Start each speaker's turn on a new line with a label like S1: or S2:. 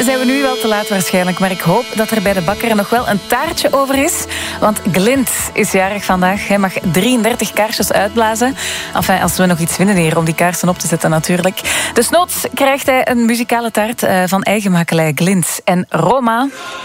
S1: zijn we nu wel te laat waarschijnlijk, maar ik hoop dat er bij de bakker nog wel een taartje over is. Want Glint is jarig vandaag. Hij mag 33 kaarsjes uitblazen. Enfin, als we nog iets vinden hier om die kaarsen op te zetten natuurlijk. Desnoods krijgt hij een muzikale taart van eigen makelij Glint. En Roma...